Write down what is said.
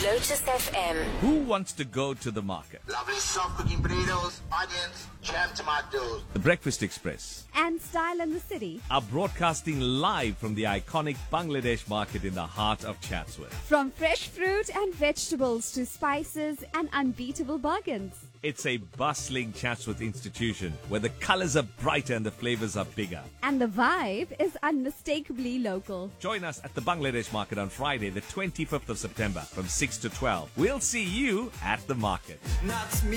Lotus FM. Who wants to go to the market? Lovely soft cooking potatoes, onions, jam tomatoes. The Breakfast Express And Style in the City. are broadcasting live from the iconic Bangladesh market in the heart of Chatsworth. From fresh fruit and vegetables to spices and unbeatable bargains. It's a bustling Chatsworth institution where the colors are brighter and the flavors are bigger. And the vibe is unmistakably local. Join us at the Bangladesh market on Friday, the 25th of September from 6 to 12. We'll see you at the market.